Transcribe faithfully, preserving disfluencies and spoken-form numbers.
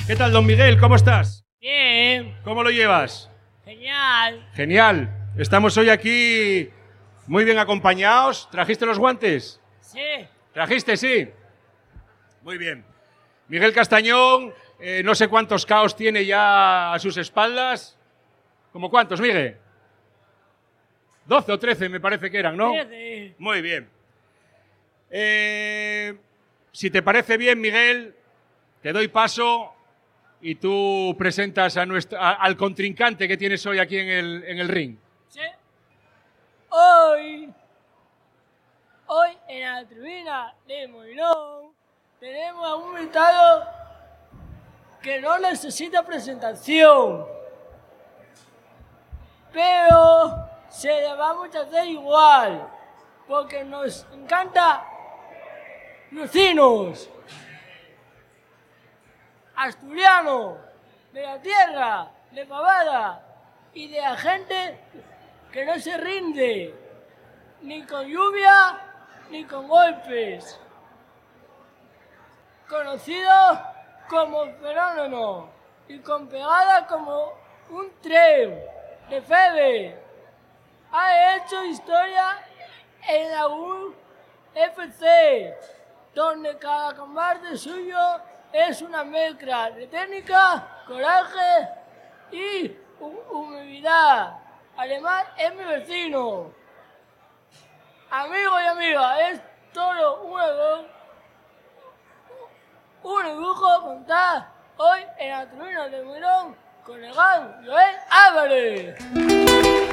¿Qué tal, don Miguel? ¿Cómo estás? Bien. ¿Cómo lo llevas? Genial. Genial. Estamos hoy aquí muy bien acompañados. ¿Trajiste los guantes? Sí. ¿Trajiste, sí? Muy bien. Miguel Castañón, eh, no sé cuántos caos tiene ya a sus espaldas. ¿Cómo cuántos, Miguel? doce o trece me parece que eran, ¿no? Trece. Muy bien. Eh, si te parece bien, Miguel, te doy paso y tú presentas a nuestro, a, al contrincante que tienes hoy aquí en el, en el ring. Sí. Hoy, hoy en la tribuna de Molinón tenemos a un invitado que no necesita presentación, pero se le vamos a hacer igual, porque nos encanta lucinos, asturianos, de la tierra, de Pavada y de la gente que no se rinde, ni con lluvia ni con golpes. Conocido como fenómeno y con pegada como un tren de Febe. Ha hecho historia en la U F C, donde cada combate suyo es una mezcla de técnica, coraje y humildad. Además, es mi vecino. Amigos y amigas, es todo un honor, un lujo contar hoy en la tribuna de Molinón con el gran Joel Álvarez.